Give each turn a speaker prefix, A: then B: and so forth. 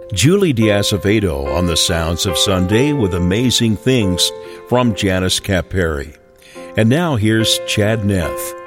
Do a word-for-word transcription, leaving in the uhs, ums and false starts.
A: Julie Diazevedo on the Sounds of Sunday with Amazing Things from Janice Caperi. And now here's Chad Neff.